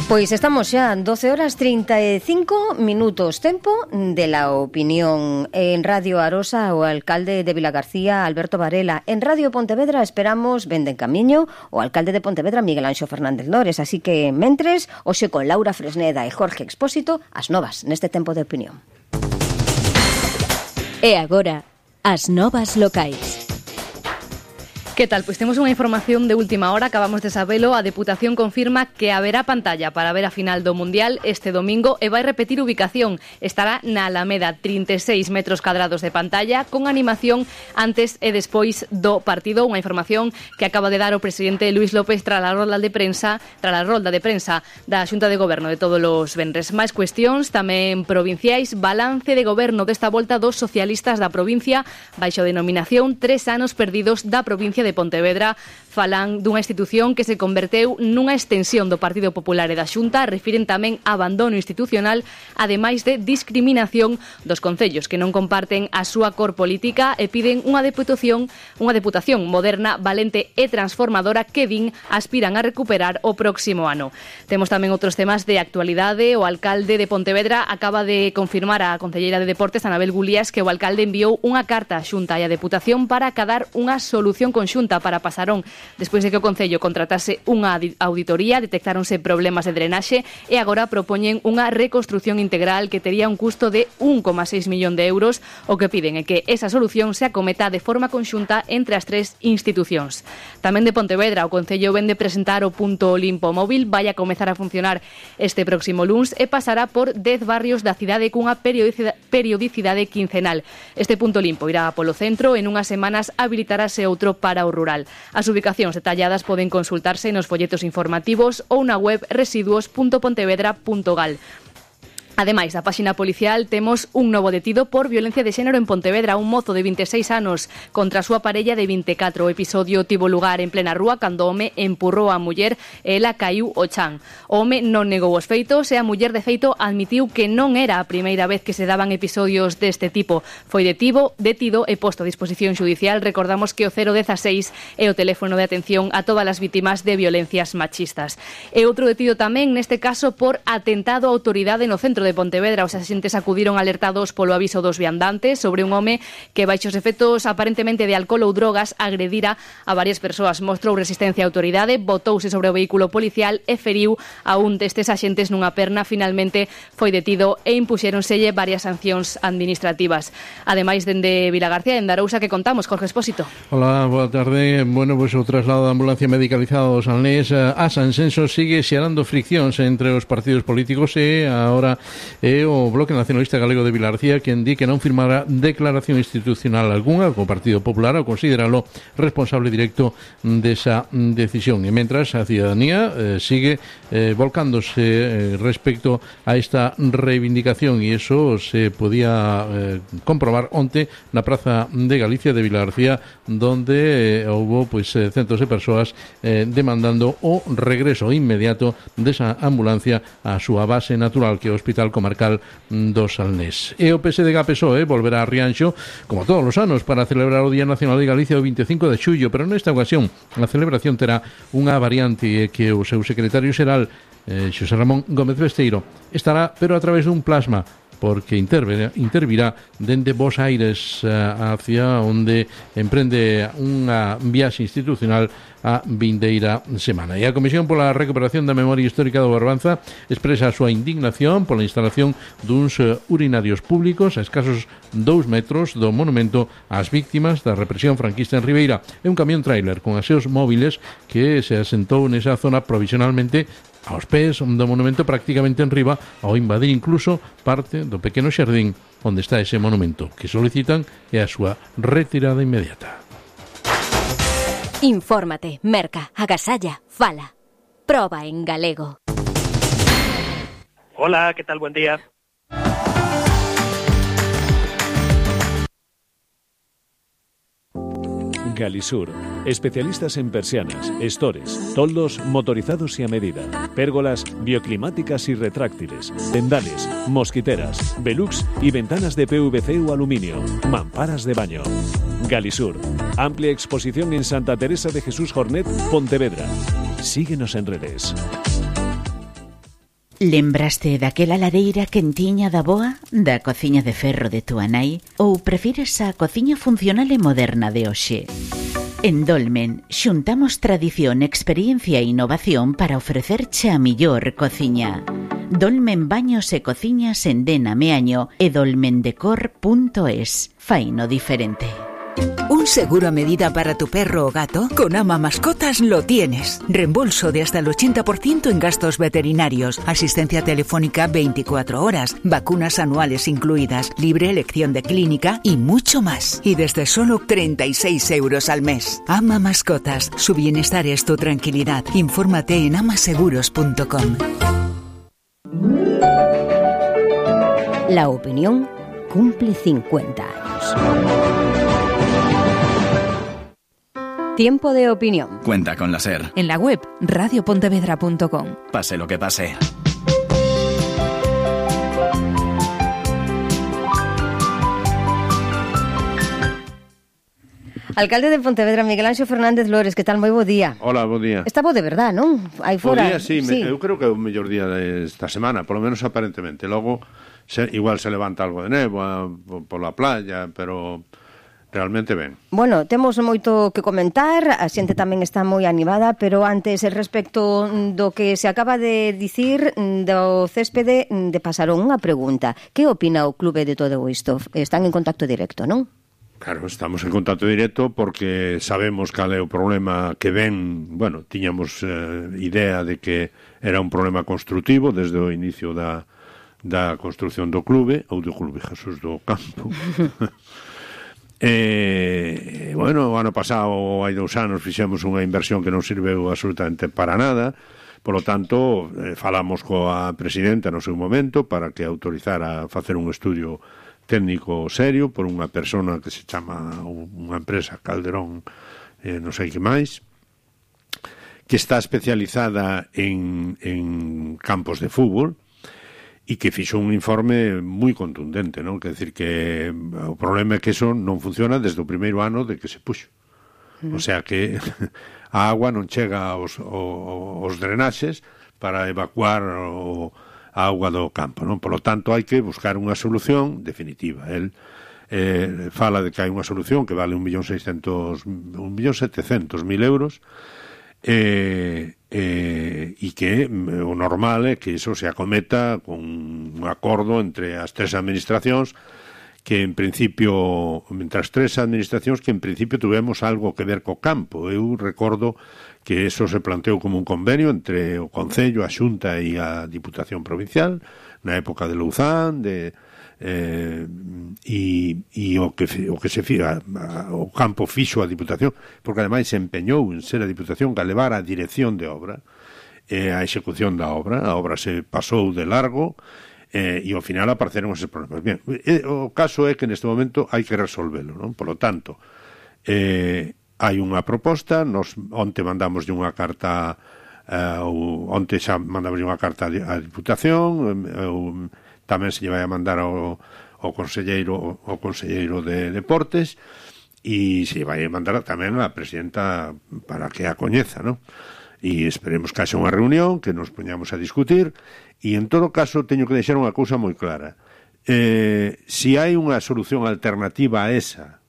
Pois estamos xa 12 horas 35 minutos, tempo de la opinión. En Radio Arosa, o alcalde de Vilagarcía, Alberto Varela. En Radio Pontevedra esperamos, vende en camiño, o alcalde de Pontevedra, Miguel Anxo Fernández Lores. Así que, mentres, hoxe con Laura Fresneda e Jorge Expósito, as novas neste tempo de opinión. E agora, as novas locais. Que tal? Pois temos unha información de última hora, acabamos de sabelo. A Deputación confirma que haberá pantalla para ver a final do Mundial este domingo e vai repetir ubicación. Estará na Alameda, 36 metros cadrados de pantalla, con animación antes e despois do partido. Unha información que acaba de dar o presidente Luís López tras a rolda de prensa da Xunta de Goberno de todos os venres. Máis cuestións tamén provinciais. Balance de goberno desta volta dos socialistas da provincia, baixo denominación 3 anos perdidos da provincia de Pontevedra. Falan dunha institución que se converteu nunha extensión do Partido Popular e da Xunta. Refiren tamén abandono institucional, ademais de discriminación dos concellos que non comparten a súa cor política, e piden unha deputación moderna, valente e transformadora que din aspiran a recuperar o próximo ano. Temos tamén outros temas de actualidade. O alcalde de Pontevedra acaba de confirmar á concelleira de Deportes, Anabel Gulías, que o alcalde enviou unha carta á Xunta e á Deputación para acadar unha solución conxunta para Pasarón. Despois de que o Concello contratase unha auditoría, detectáronse problemas de drenaxe e agora propoñen unha reconstrucción integral que tería un custo de 1,6 millón de euros. O que piden é que esa solución se acometa de forma conxunta entre as tres institucións. Tamén de Pontevedra, o Concello vende presentar o punto limpo móvil. Vai a comezar a funcionar este próximo luns e pasará por 10 barrios da cidade cunha periodicidade quincenal. Este punto limpo irá polo centro e nunhas semanas habilitarase outro para o rural. As ubicacións detalladas poden consultarse nos folletos informativos ou na web residuos.pontevedra.gal. Ademais, da páxina policial temos un novo detido por violencia de xénero en Pontevedra. Un mozo de 26 anos contra a súa parella de 24. O episodio tivo lugar en plena rúa cando o home empurrou a muller e ela caiu ao chan. O home non negou os feitos e a muller, de feito, admitiu que non era a primeira vez que se daban episodios deste tipo. Foi detido e posto a disposición xudicial. Recordamos que o 016 é o teléfono de atención a todas as vítimas de violencias machistas. E outro detido tamén, neste caso, por atentado á autoridade no centro de Pontevedra. Os axentes acudiron alertados polo aviso dos viandantes sobre un home que, baixo os efectos aparentemente de alcohol ou drogas, agredira a varias persoas. Mostrou resistencia á autoridade, botouse sobre o vehículo policial e feriu a un destes axentes nunha perna. Finalmente foi detido e impuxéronselle varias sancións administrativas. Ademais, dende Vilagarcía, en Arousa, que contamos, Jorge Expósito. Hola, boa tarde. Bueno, pois o traslado da ambulancia medicalizada do Salnés a Sanxenxo sigue xerando friccións entre os partidos políticos e agora é o Bloque Nacionalista Galego de Vilagarcía quen di que non firmará declaración institucional algunha co Partido Popular ao consideralo responsable directo desa decisión. E mentras a cidadanía sigue volcándose respecto a esta reivindicación, e iso se podía comprobar onte na Praza de Galicia de Vilagarcía, donde houbo centos de persoas demandando o regreso inmediato desa ambulancia á súa base natural, que é o Hospital Comarcal do Salnés. E o PSDG-PSOE volverá a Rianxo, como todos os anos, para celebrar o Día Nacional de Galicia o 25 de xullo, pero nesta ocasión a celebración terá unha variante que o seu secretario xeral, Xosé Ramón Gómez Besteiro, estará, pero a través dun plasma, porque intervirá dende Bos Aires hacia onde emprende unha viaxe institucional a vindeira semana. E a Comisión pola Recuperación da Memoria Histórica do Barbanza expresa a súa indignación pola instalación duns urinarios públicos a escasos 2 metros do monumento ás víctimas da represión franquista en Ribeira. É un camión trailer con aseos móviles que se asentou nesa zona provisionalmente aos pés do monumento, prácticamente en riba, ao invadir incluso parte do pequeno xardín onde está ese monumento, que solicitan é a súa retirada inmediata. Infórmate, merca, agasalla, fala. Proba en galego. Hola, ¿qué tal? Buen día. Galisur, especialistas en persianas, estores, toldos motorizados y a medida, pérgolas bioclimáticas y retráctiles, tendales, mosquiteras, velux y ventanas de PVC o aluminio, mamparas de baño. Galisur, amplia exposición en Santa Teresa de Jesús Jornet, Pontevedra. Síguenos en redes. Lembraste daquela lareira quentiña da boa, da cociña de ferro de túa nai, ou prefires a cociña funcional e moderna de hoxe? En Dolmen, xuntamos tradición, experiencia e innovación para ofrecerche a millor cociña. Dolmen Baños e Cociñas en Dena Meaño e dolmendecor.es. Faino diferente. ¿Un seguro a medida para tu perro o gato? Con Ama Mascotas lo tienes. Reembolso de hasta el 80% en gastos veterinarios, asistencia telefónica 24 horas, vacunas anuales incluidas, libre elección de clínica y mucho más. Y desde solo 36 euros al mes. Ama Mascotas. Su bienestar es tu tranquilidad. Infórmate en amaseguros.com. La opinión cumple 50 años. Tiempo de opinión. Cuenta con la SER. En la web radiopontevedra.com. Pase lo que pase. Alcalde de Pontevedra, Miguel Anxo Fernández Lores, que tal? Moi bo día. Hola, bo día. Está bo de verdad, non? Aí fora. Bo día, sí. Eu creo que é o mellor día desta semana, polo menos aparentemente. Logo, igual se levanta algo de néboa pola playa, pero realmente ben. Bueno, temos moito que comentar, a xente tamén está moi animada, pero antes, respecto do que se acaba de dicir do céspede de Pasarón, unha pregunta. Que opina o clube de todo isto? Están en contacto directo, non? Claro, estamos en contacto directo porque sabemos cal é o problema que ven. Bueno, tiñamos idea de que era un problema construtivo desde o inicio da construcción do clube, ou do Clube Jesús do Campo. Bueno, o ano pasado, hai 2 anos, fixemos unha inversión que non sirveu absolutamente para nada. Por lo tanto, falamos coa presidenta no seu momento para que autorizara a facer un estudio técnico serio por unha persona que se chama unha empresa Calderón, non sei que máis, que está especializada en campos de fútbol e que fixo un informe moi contundente, non? Quer decir que o problema é que eso non funciona desde o primeiro ano de que se puxo. O sea que a agua non chega aos drenaxes para evacuar a auga do campo, non? Por lo tanto, hai que buscar unha solución definitiva. El fala de que hai unha solución que vale 1.700.000 euros e que o normal é que iso se acometa con un acordo entre as 3 administracións que en principio, entre as 3 administracións que en principio tuvemos algo que ver co campo. Eu recordo que eso se planteou como un convenio entre o Concello, a Xunta e a Diputación Provincial na época de Louzán e o que se fira o campo fixo a Diputación, porque ademais se empeñou en ser a Diputación que a levar a dirección de obra e a execución da obra. A obra se pasou de largo e ao final apareceron esos problemas. Bien, o caso é que neste momento hai que resolvelo, non? Por lo tanto, hai unha proposta, onte mandamos unha carta, onte xa mandamos unha carta á Diputación, tamén se lle vai a mandar ao conselleiro de Deportes e se vai a mandar tamén a presidenta para que a coñeza, non? E esperemos que haxa unha reunión, que nos poñamos a discutir. E en todo caso teño que deixar unha cousa moi clara. Se hai unha solución alternativa a esa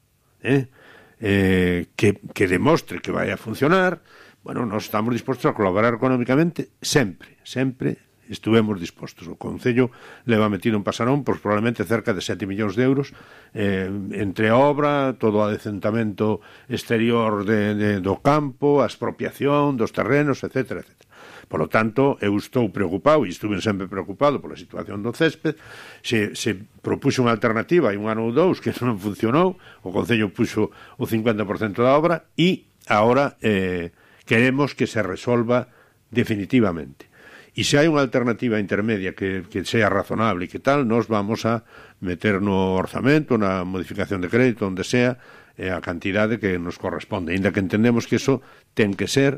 que demostre que vai a funcionar, bueno, nós estamos dispostos a colaborar económicamente sempre estuvemos dispostos. O Concello leva metido en Pasarón pois probablemente cerca de 7 millóns de euros entre a obra, todo o adecentamento exterior do campo, a expropiación dos terrenos, etcétera, etcétera. Por lo tanto, eu estou preocupado e estuve sempre preocupado pola situación do césped. Se propuxo unha alternativa e un ano ou 2 que non funcionou, o Concello puxo o 50% da obra e agora queremos que se resolva definitivamente. E se hai unha alternativa intermedia que sea razonable e que tal, nos vamos a meter no orzamento, na modificación de crédito, onde sea, a cantidade que nos corresponde, ainda que entendemos que eso ten que ser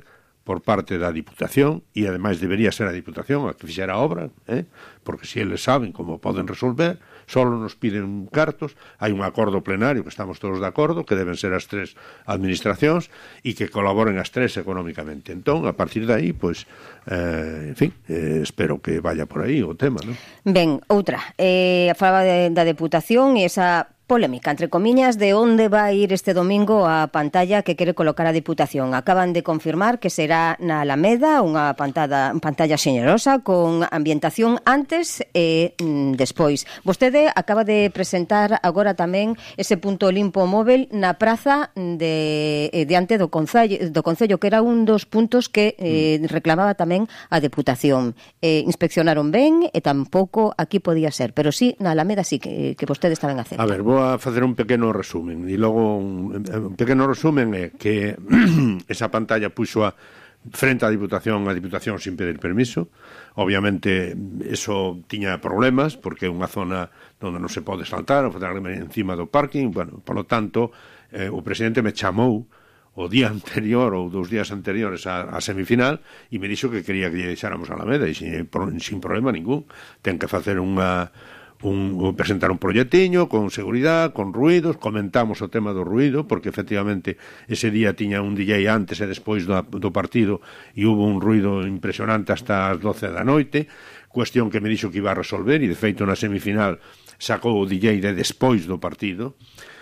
por parte da Diputación, e ademais debería ser a Diputación a que fixera a obra, porque se eles saben como poden resolver, só nos piden cartos, hai un acordo plenario que estamos todos de acordo, que deben ser as 3 administracións e que colaboren as 3 económicamente. Entón, a partir de aí, pois, en fin, espero que vaya por aí o tema, non? Ben, outra, falaba da Deputación e esa polémica, entre comiñas, de onde vai ir este domingo a pantalla que quere colocar a Diputación. Acaban de confirmar que será na Alameda, unha pantalla xenerosa con ambientación antes e despois. Vostede acaba de presentar agora tamén ese punto limpo móvil na praza diante do Concello, que era un dos puntos que reclamaba tamén a Deputación. Inspeccionaron ben e tampouco aquí podía ser, pero sí, na Alameda sí que vostedes estaban a hacer. A ver, vou a facer un pequeno resumen e logo un pequeno resumen é que esa pantalla puxo frente á Diputación sin pedir permiso. Obviamente eso tiña problemas porque é unha zona onde non se pode saltar ou fazer encima do parking. Bueno, por lo tanto, o presidente me chamou o día anterior ou 2 días anteriores á semifinal e me dixo que quería que lle deixáramos a Alameda e sin problema ningún. Ten que facer presentar un proxectiño con seguridade, con ruidos. Comentamos o tema do ruido porque efectivamente ese día tiña un DJ antes e despois do partido e hubo un ruido impresionante hasta as 12 da noite, cuestión que me dixo que iba a resolver e de feito na semifinal sacou o DJ de despois do partido.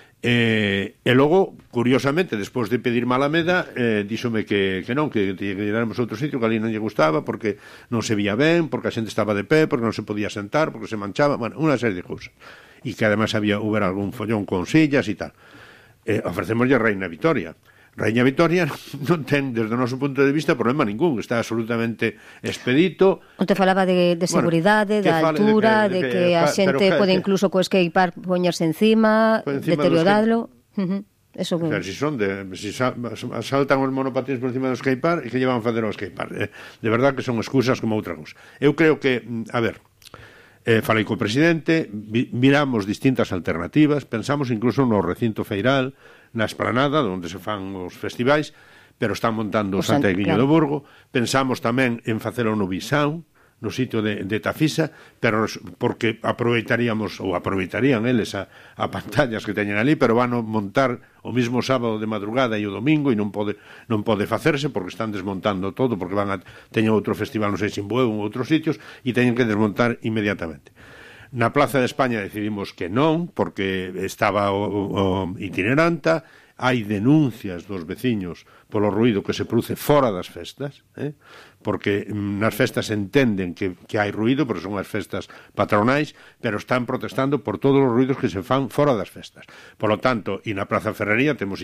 E logo, curiosamente, despois de pedirme a Alameda, díxome que non, que dáramos outro sitio, que ali non lle gustaba porque non se vía ben, porque a xente estaba de pé, porque non se podía sentar, porque se manchaba, bueno, unha serie de cousas. E que además huber algún follón con sillas e tal. Ofrecémoslle a Reina Vitoria. Raíña Vitoria non ten, desde o noso punto de vista, problema ningún, está absolutamente expedito. Onte falaba de seguridade, da altura, de que a xente pode incluso co skatepark poñerse encima, deteriorarlo. Eso o sea, si saltan os monopatins por encima do skatepark, e que llevan a facer o skatepark? De verdad que son excusas como outra cousa. Eu creo que, a ver, falei co presidente, miramos distintas alternativas, pensamos incluso no recinto feiral, na esplanada, onde se fan os festivais, pero están montando o Santiaguiño do Burgo. Pensamos tamén en facelo no Bisao, no sitio de Tafisa, pero porque aproveitarían eles a pantallas que teñen ali, pero van a montar o mismo sábado de madrugada e o domingo e non pode facerse porque están desmontando todo, porque teñen outro festival, non sei se en Bueu ou outros sitios, e teñen que desmontar inmediatamente. Na Plaza de España decidimos que non, porque estaba o itineranta, hai denuncias dos veciños polo ruído que se produce fora das festas, porque nas festas entenden que hai ruído, porque son as festas patronais, pero están protestando por todos os ruídos que se fan fora das festas. Por lo tanto, e na Praza Ferrería temos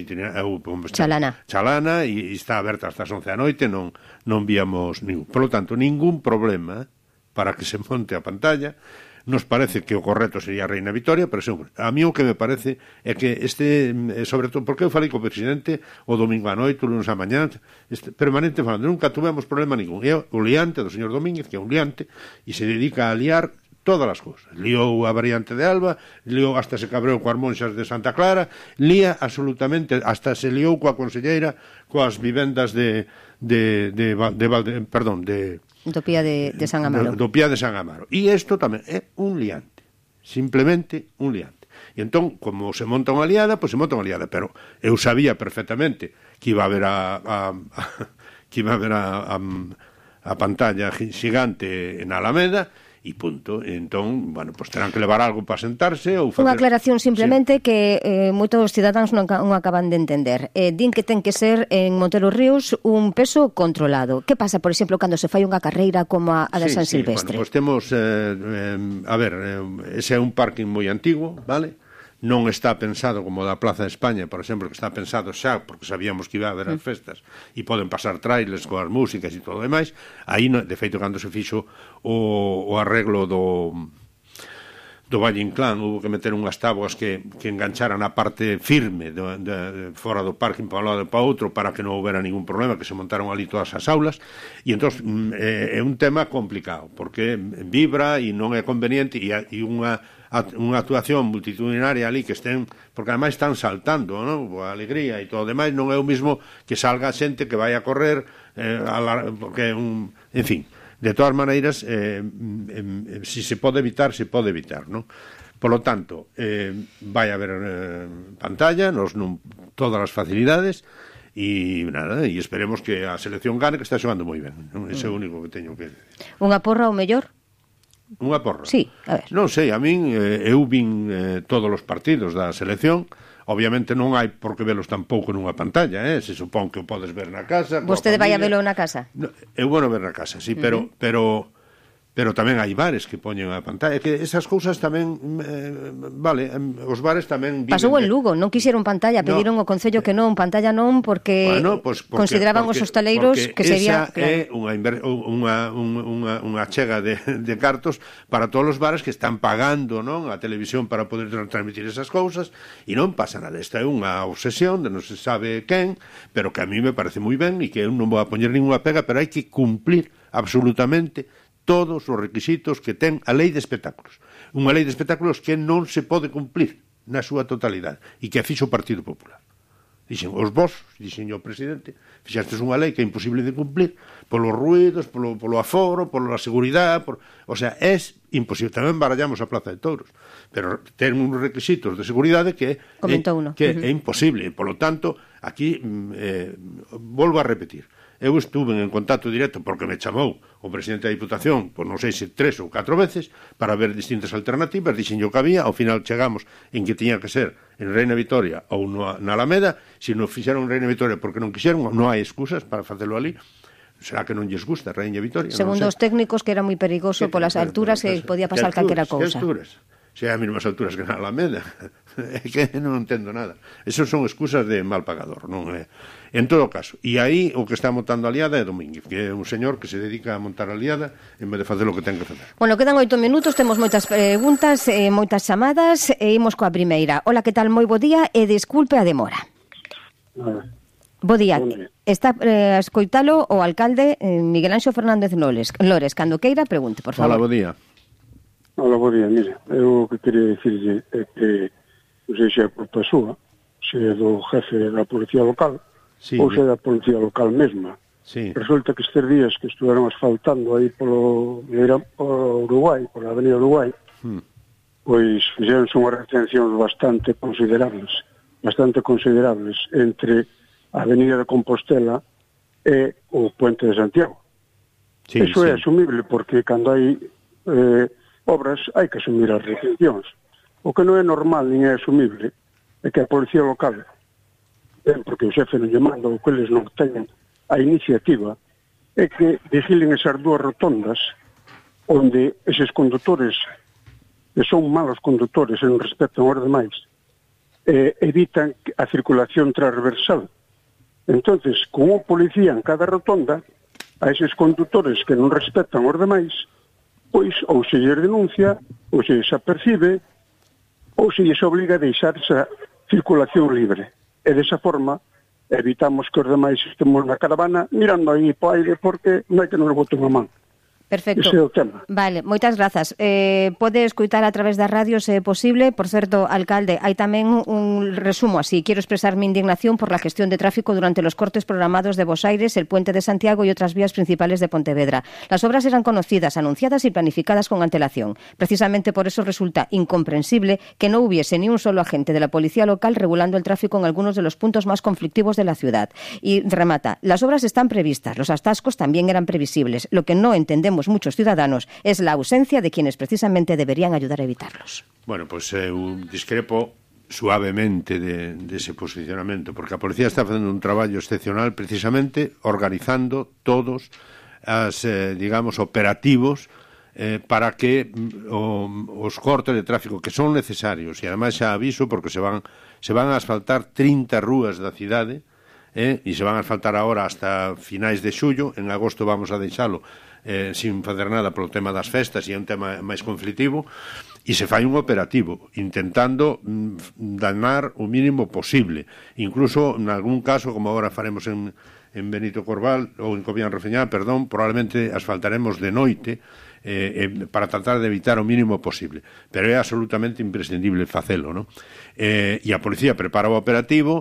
Chalana, e está aberta hasta as 11 da noite, non víamos ningún. Por lo tanto, ningún problema para que se monte a pantalla. Nos parece que o correcto sería a Reina Vitoria, pero a mí o que me parece é que sobre todo, porque eu falei co presidente o domingo a noite, o lunes a mañá, permanente falando, nunca tuvemos problema ningún. É o liante do señor Domínguez, que é un liante, e se dedica a liar todas as cousas. Liou a variante de Alba, liou hasta se cabreou coas monxas de Santa Clara, lía absolutamente, hasta se liou coa conselleira, coas vivendas do Pía de San Amaro. Do Pía de San Amaro. E isto tamén é un liante. Simplemente un liante. E entón, como se monta unha liada, pois se monta unha liada. Pero eu sabía perfectamente que iba a haber a pantalla xigante en Alameda, e punto. Entón, bueno, pues terán que levar algo para sentarse ou facer... Unha aclaración simplemente que moitos cidadáns non acaban de entender. Din que ten que ser en Monte los Ríos un peso controlado. Que pasa, por exemplo, cando se fai unha carreira como a de San Silvestre? Bueno, pues temos, ese é un parking moi antigo, vale? Non está pensado como da Plaza de España, por exemplo, que está pensado xa, porque sabíamos que iba a haber as festas e poden pasar trailers coas músicas e todo o demais. Aí, de feito, cando se fixo o arreglo do Valle Inclán, hubo que meter unhas táboas que engancharan a parte firme fora do parking para un lado e para outro para que non houbera ningún problema, que se montaron ali todas as aulas, e entón é un tema complicado, porque vibra e non é conveniente, e unha actuación multitudinaria ali que estén, porque ademais están saltando, non? A alegría e todo o demais, non é o mismo que salga xente que vai a correr porque en fin, de todas maneiras, si se pode evitar, non? Por lo tanto, vai haber pantalla, todas as facilidades, e nada, e esperemos que a selección gane, que está xogando moi ben, non? Ese é o único que teño que decir. Unha porra ou mellor? Unha porra? Sí, a ver. Non sei, a min eu vin todos os partidos da selección. Obviamente non hai por que velos tampouco nunha pantalla, se supón que o podes ver na casa. Vostede vai a velo na casa? Eu vou a ver na casa, sí, pero tamén hai bares que poñen a pantalla, que esas cousas tamén vale, os bares tamén pasou en Lugo, non quixeron pantalla, pediron ao Concello que non, pantalla non, porque consideraban os hostaleiros que sería... Esa é unha chega de cartos para todos os bares que están pagando, non, a televisión para poder transmitir esas cousas, e non pasa nada. Esta é unha obsesión de non se sabe quen, pero que a mí me parece moi ben, e que eu non vou a poñer ninguna pega, pero hai que cumplir absolutamente todos os requisitos que ten a lei de espectáculos. Unha lei de espectáculos que non se pode cumplir na súa totalidade e que a fixo o Partido Popular. Dixen os vos, dixen o presidente, fixastes unha lei que é imposible de cumplir polos ruidos, polo aforo, pola seguridade, o sea, é imposible. Tamén barallamos a Plaza de Touros, pero ten uns requisitos de seguridade que é imposible. Por lo tanto, aquí volvo a repetir. Eu estuve en contacto directo porque me chamou o presidente da Diputación, por non sei se 3 ou 4 veces, para ver distintas alternativas, dixen yo que había, ao final chegamos en que tiña que ser en Reina Vitoria ou na Alameda. Se non fixeron en Reina Vitoria porque non quixeron, non hai excusas para facelo ali. Será que non lles gusta Reina Vitoria? Segundo os técnicos, que era moi perigoso polas alturas, que podía pasar calquera cousa. Que alturas? Se hai as mesmas alturas que na Alameda. É que non entendo nada. Esas son excusas de mal pagador, non é? En todo caso, e aí o que está montando a liada é Domínguez, que é un señor que se dedica a montar a liada en vez de facer o que ten que facer. Bueno, quedan 8 minutos, temos moitas preguntas, moitas chamadas, e imos coa primeira. Hola, que tal? Moi bo día e desculpe a demora. Bo día. Está a escoitalo o alcalde Miguel Anxo Fernández Lores. Cando queira, pregunte, por favor. Hola, bo día. Hola, bo día. Mira, eu o que quería dicirlle é que non sei se é culpa súa, se é do jefe da policía local, ou se é da policía local mesma. Sí. Resulta que estes días que estuveron asfaltando aí polo Uruguai, pola avenida Uruguai, pois fixeronse unhas retencións bastante considerables entre a avenida de Compostela e o Puente de Santiago. Eso é asumible, porque cando hai obras hai que asumir as retencións. O que non é normal nin é asumible é que a policía local, porque o xefe non lle manda, ou que eles non teñen a iniciativa, é que vigilen esas dúas rotondas onde eses condutores que son malos condutores e non respetan os demais, evitan a circulación transversal. Entonces, con un policía en cada rotonda, a eses condutores que non respetan os demais, pois ou se lles denuncia, ou se lles apercibe, ou se lles obliga a deixar esa circulación libre. E desa forma evitamos que os demais estemos na caravana mirando aí po aire porque non hai que nos boten a man. Perfecto. Ese é o tema. Vale, moitas grazas. Pode escoitar a través da radio se é posible. Por certo, alcalde, hai tamén un resumo así. Quiero expresar mi indignación por la gestión de tráfico durante los cortes programados de Bos Aires, el Puente de Santiago y otras vías principales de Pontevedra. Las obras eran conocidas, anunciadas y planificadas con antelación. Precisamente por eso resulta incomprensible que no hubiese ni un solo agente de la policía local regulando el tráfico en algunos de los puntos más conflictivos de la ciudad. Y remata, las obras están previstas, los atascos también eran previsibles. Lo que no entendemos muchos ciudadanos es la ausencia de quienes precisamente deberían ayudar a evitarlos. Bueno, pues eu discrepo suavemente de ese posicionamento, porque a policía está facendo un traballo excepcional precisamente organizando todos digamos, operativos para que os cortes de tráfico que son necesarios, e ademais xa aviso porque se van a asfaltar 30 rúas da cidade, e se van a asfaltar agora hasta finais de xullo. En agosto vamos a deixalo sin fazer nada polo tema das festas, e é un tema máis conflitivo, e se fai un operativo intentando danar o mínimo posible. Incluso en algún caso, como agora faremos en Benito Corval ou en Cobián Rofeñá, probablemente asfaltaremos de noite para tratar de evitar o mínimo posible, pero é absolutamente imprescindible facelo, non? E a policía prepara o operativo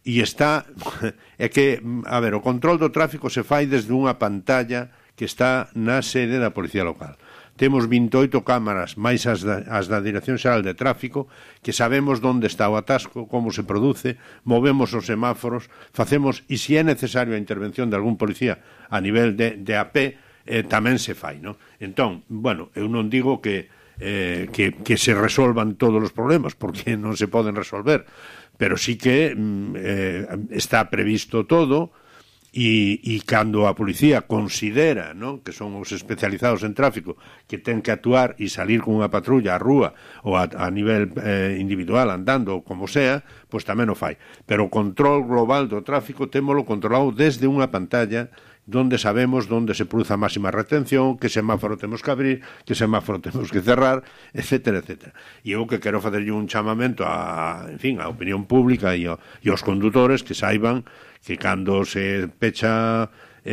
e está é que, a ver, o control do tráfico se fai desde unha pantalla que está na sede da Policía Local. Temos 28 cámaras, máis as da Dirección Xeral de Tráfico, que sabemos onde está o atasco, como se produce, movemos os semáforos, facemos, e se é necesario a intervención de algún policía a nivel de AP, tamén se fai, non? Entón, bueno, eu non digo que se resolvan todos os problemas, porque non se poden resolver, pero sí que está previsto todo. E cando a policía considera, non, que son os especializados en tráfico que ten que actuar e salir con unha patrulla á rúa ou a nivel individual andando ou como sea, pois tamén o fai. Pero o control global do tráfico témolo controlado desde unha pantalla donde sabemos onde se produce a máxima retención, que semáforo temos que abrir, que semáforo temos que cerrar, etcétera, etcétera. E eu que quero facerlle un chamamento a opinión pública e aos condutores que saiban que cando se pecha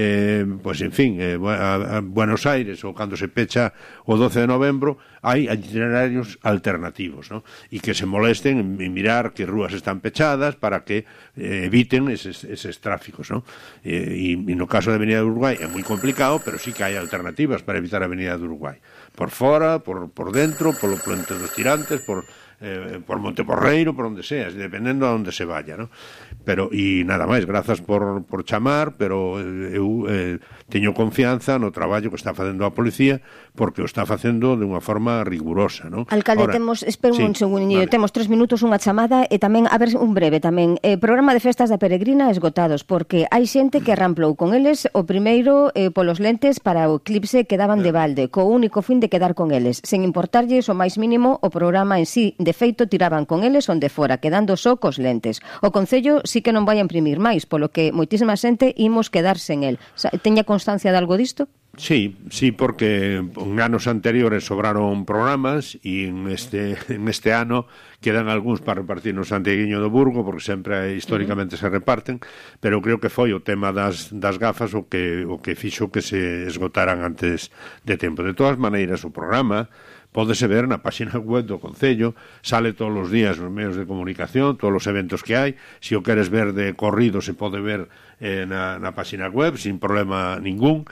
a Buenos Aires ou cando se pecha o 12 de novembro hai itinerarios alternativos, ¿no? E que se molesten en mirar que rúas están pechadas para que eviten eses tráficos, ¿no? E no caso da Avenida do Uruguai é moi complicado, pero sí que hai alternativas para evitar a Avenida do Uruguai, por fora, por dentro, polo Puente dos Tirantes, por Monteporreiro, por onde sea, dependendo a onde se vaya, ¿no? Pero, e nada máis, grazas por chamar, pero eu teño confianza no traballo que está facendo a policía, porque o está facendo de unha forma rigurosa, ¿no? Alcalde, un segundinho, temos 3 minutos unha chamada e tamén, a ver, un breve tamén, programa de festas da peregrina esgotados, porque hai xente que arramplou con eles o primeiro polos lentes para o eclipse que daban de balde, co único fin de quedar con eles, sen importarlles o máis mínimo o programa en sí. De feito, tiraban con eles onde fora, quedando só cos lentes. O Concello sí que non vai a imprimir máis, polo que moitísima xente imos quedar sen el. Teña constancia de algo disto? Sí, porque en anos anteriores sobraron programas e en este ano quedan algúns para repartir no Santiaguiño do Burgo, porque sempre históricamente se reparten, pero creo que foi o tema das gafas o que fixo que se esgotaran antes de tempo. De todas maneiras, o programa pódese ver na página web do Concello, sale todos os días nos medios de comunicación, todos os eventos que hai. Se o queres ver de corrido se pode ver na página web sin problema ningún.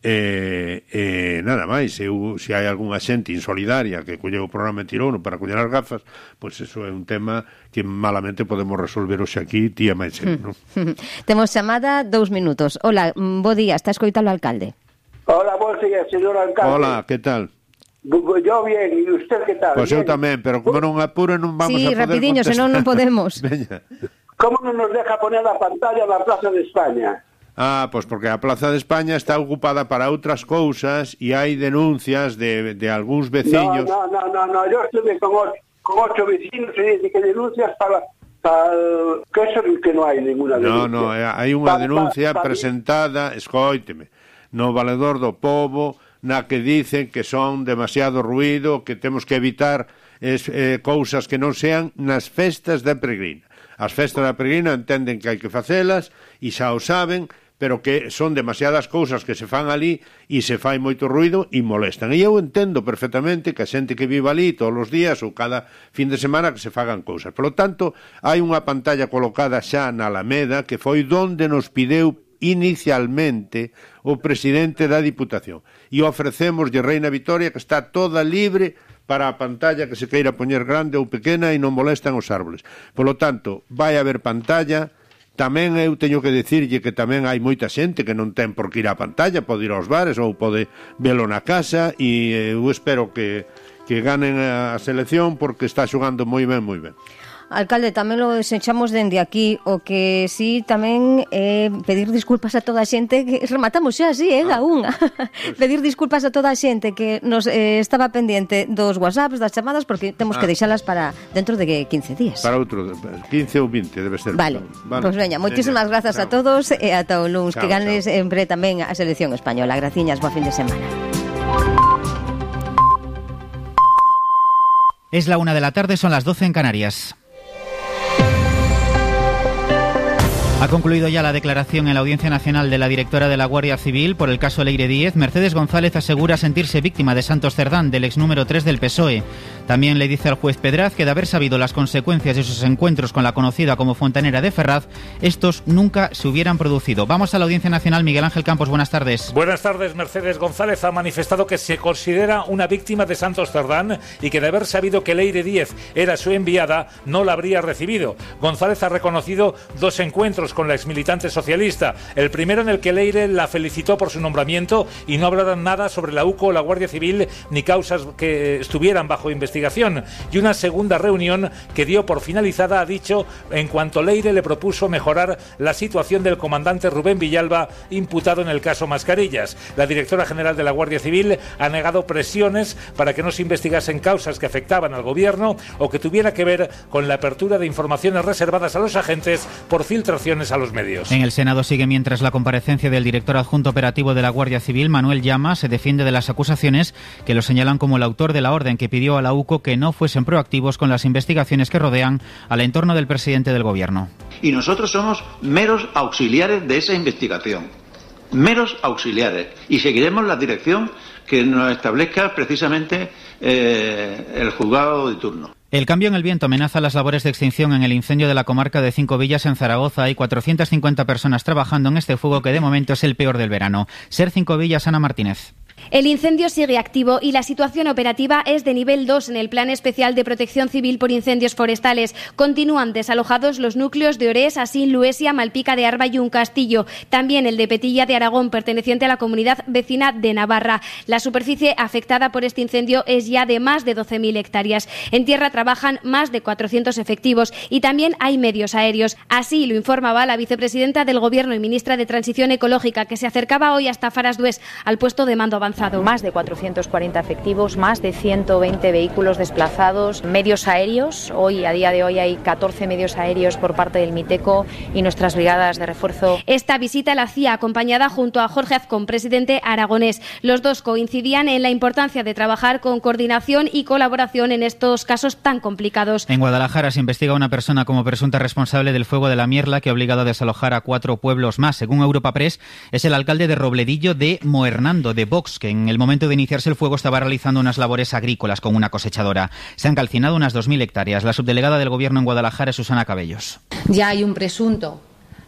Nada máis, se hai algunha xente insolidaria que colleu o programa e tirouno para coller as gafas, pois eso é un tema que malamente podemos resolver hoxe aquí, tía máis xente, non? Temos chamada 2 minutos. Hola, bo día, está escoitando o alcalde. Hola, bo día, señor alcalde. Hola, que tal? Yo bien, ¿y usted qué tal? Pois eu tamén, pero como non apuro non vamos a poder rapidiño, senón non podemos. Veña. ¿Cómo non nos deja poner la pantalla na Plaza de España? Pois porque a Plaza de España está ocupada para outras cousas e hai denuncias de algúns veciños. No, yo estuve con 8 vecinos e dice que denuncias para que eso que non hai ninguna denuncia. No, hai unha denuncia presentada, escóiteme, no Valedor do Pobo, na que dicen que son demasiado ruído, que temos que evitar cousas que non sean nas festas da peregrina. As festas da peregrina entenden que hai que facelas e xa o saben, pero que son demasiadas cousas que se fan ali e se fai moito ruído e molestan. E eu entendo perfectamente que a xente que vive ali todos os días ou cada fin de semana que se fagan cousas. Por lo tanto, hai unha pantalla colocada xa na Alameda que foi donde nos pideu inicialmente o presidente da Diputación e ofrecémoslle Reina Vitoria que está toda libre para a pantalla que se queira poñer grande ou pequena e non molestan os árboles. Por lo tanto, vai haber pantalla. Tamén eu teño que dicirlle que tamén hai moita xente que non ten por que ir á pantalla, pode ir aos bares ou pode velo na casa e eu espero que ganen a selección porque está xogando moi ben, moi ben. Alcalde, tamén lo desechamos dende aquí. O que sí tamén é pedir disculpas a toda a xente que rematamos xa así, da unha. Pedir disculpas a toda a xente que nos estaba pendiente dos WhatsApps, das chamadas, porque temos que deixalas para dentro de 15 días. Para outro, 15 ou 20 debe ser. Vale. Pois veña, moitísimas grazas a todos e ata o luns, que ganes sempre tamén a selección española. Graciñas, boa fin de semana. Es la 1 de la tarde, son las 12 en Canarias. Ha concluido ya la declaración en la Audiencia Nacional de la directora de la Guardia Civil por el caso Leire Díez. Mercedes González asegura sentirse víctima de Santos Cerdán, del ex número 3 del PSOE. También le dice al juez Pedraz que de haber sabido las consecuencias de sus encuentros con la conocida como fontanera de Ferraz, estos nunca se hubieran producido. Vamos a la Audiencia Nacional. Miguel Ángel Campos, buenas tardes. Buenas tardes. Mercedes González ha manifestado que se considera una víctima de Santos Cerdán y que de haber sabido que Leire Díez era su enviada, no la habría recibido. González ha reconocido 2 encuentros con la exmilitante socialista. El primero en el que Leire la felicitó por su nombramiento y no hablaron nada sobre la UCO o la Guardia Civil ni causas que estuvieran bajo investigación. Y una segunda reunión que dio por finalizada, ha dicho, en cuanto Leire le propuso mejorar la situación del comandante Rubén Villalba, imputado en el caso Mascarillas. La directora general de la Guardia Civil ha negado presiones para que no se investigasen causas que afectaban al gobierno o que tuviera que ver con la apertura de informaciones reservadas a los agentes por filtraciones a los medios. En el Senado sigue mientras la comparecencia del director adjunto operativo de la Guardia Civil, Manuel Llama, se defiende de las acusaciones que lo señalan como el autor de la orden que pidió a la UCO que no fuesen proactivos con las investigaciones que rodean al entorno del presidente del gobierno. Y nosotros somos meros auxiliares de esa investigación, meros auxiliares, y seguiremos la dirección que nos establezca precisamente el juzgado de turno. El cambio en el viento amenaza las labores de extinción en el incendio de la comarca de Cinco Villas en Zaragoza. Hay 450 personas trabajando en este fuego que de momento es el peor del verano. Ser Cinco Villas, Ana Martínez. El incendio sigue activo y la situación operativa es de nivel 2 en el Plan Especial de Protección Civil por Incendios Forestales. Continúan desalojados los núcleos de Orés, Asín, Luesia, Malpica de Arba y Un Castillo. También el de Petilla de Aragón, perteneciente a la comunidad vecina de Navarra. La superficie afectada por este incendio es ya de más de 12.000 hectáreas. En tierra trabajan más de 400 efectivos y también hay medios aéreos. Así lo informaba la vicepresidenta del Gobierno y ministra de Transición Ecológica, que se acercaba hoy hasta Faras Dués, al puesto de mando avanzado. Más de 440 efectivos, más de 120 vehículos desplazados, medios aéreos. A día de hoy hay 14 medios aéreos por parte del MITECO y nuestras brigadas de refuerzo. Esta visita la hacía acompañada junto a Jorge Azcón, presidente aragonés. Los dos coincidían en la importancia de trabajar con coordinación y colaboración en estos casos tan complicados. En Guadalajara se investiga a una persona como presunta responsable del fuego de la Mierla que ha obligado a desalojar a 4 pueblos más. Según Europa Press, es el alcalde de Robledillo de Moernando, de Vox, que en el momento de iniciarse el fuego estaba realizando unas labores agrícolas con una cosechadora. Se han calcinado unas 2.000 hectáreas. La subdelegada del Gobierno en Guadalajara es Susana Cabellos. Ya hay un presunto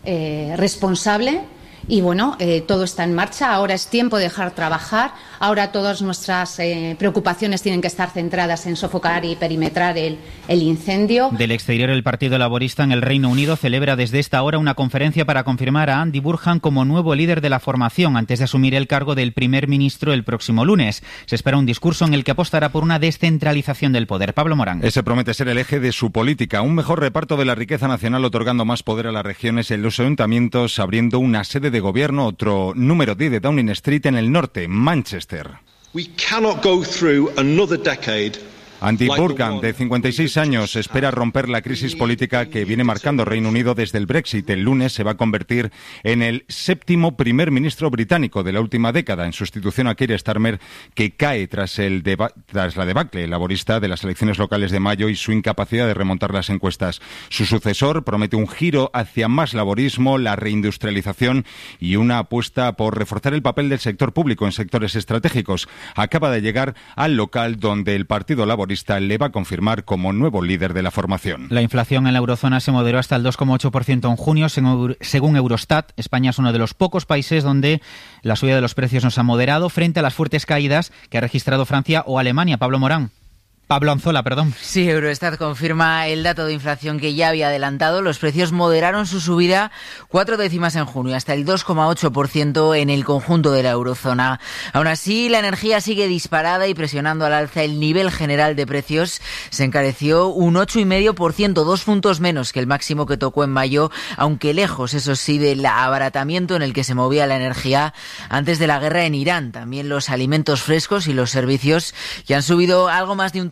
responsable y todo está en marcha. Ahora es tiempo de dejar trabajar. Ahora todas nuestras preocupaciones tienen que estar centradas en sofocar y perimetrar el incendio. Del exterior, el Partido Laborista en el Reino Unido celebra desde esta hora una conferencia para confirmar a Andy Burnham como nuevo líder de la formación antes de asumir el cargo del primer ministro el próximo lunes. Se espera un discurso en el que apostará por una descentralización del poder. Pablo Morán. Ese promete ser el eje de su política, un mejor reparto de la riqueza nacional otorgando más poder a las regiones en los ayuntamientos, abriendo una sede de gobierno, otro número 10 de Downing Street en el norte, Manchester. We cannot go through another decade Andy Burnham, de 56 años, espera romper la crisis política que viene marcando Reino Unido desde el Brexit. El lunes se va a convertir en el 7º primer ministro británico de la última década, en sustitución a Keir Starmer, que cae tras la debacle laborista de las elecciones locales de mayo y su incapacidad de remontar las encuestas. Su sucesor promete un giro hacia más laborismo, la reindustrialización y una apuesta por reforzar el papel del sector público en sectores estratégicos. Acaba de llegar al local donde el Partido Laborista le va a confirmar como nuevo líder de la formación. La inflación en la eurozona se moderó hasta el 2,8% en junio, según Eurostat. España es uno de los pocos países donde la subida de los precios nos ha moderado frente a las fuertes caídas que ha registrado Francia o Alemania. Pablo Anzola, perdón. Sí, Eurostat confirma el dato de inflación que ya había adelantado. Los precios moderaron su subida 4 décimas en junio, hasta el 2,8% en el conjunto de la eurozona. Aún así, la energía sigue disparada y presionando al alza el nivel general de precios. Se encareció un 8,5%, 2 puntos menos que el máximo que tocó en mayo, aunque lejos, eso sí, del abaratamiento en el que se movía la energía antes de la guerra en Irán. También los alimentos frescos y los servicios, que han subido algo más de un 3%,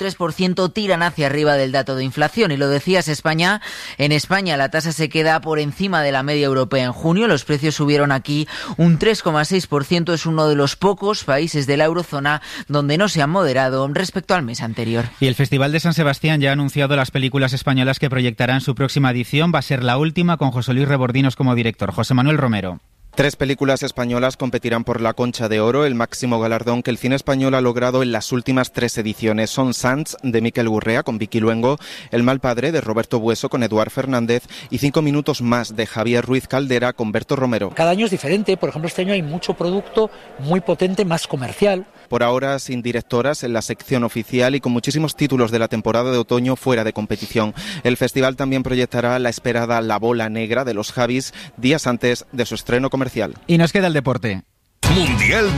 3% tiran hacia arriba del dato de inflación. Y lo decías, España. En España la tasa se queda por encima de la media europea en junio. Los precios subieron aquí un 3,6%. Es uno de los pocos países de la eurozona donde no se han moderado respecto al mes anterior. Y el Festival de San Sebastián ya ha anunciado las películas españolas que proyectarán su próxima edición. Va a ser la última con José Luis Rebordinos como director. José Manuel Romero. 3 películas españolas competirán por la Concha de Oro, el máximo galardón que el cine español ha logrado en las últimas 3 ediciones. Son Sants, de Miquel Gurrea, con Vicky Luengo, El mal padre, de Roberto Bueso, con Eduard Fernández, y 5 minutos más, de Javier Ruiz Caldera, con Berto Romero. Cada año es diferente. Por ejemplo, este año hay mucho producto muy potente, más comercial. Por ahora sin directoras en la sección oficial y con muchísimos títulos de la temporada de otoño fuera de competición. El festival también proyectará la esperada La bola negra de los Javis días antes de su estreno comercial. Y nos queda el deporte. Mundial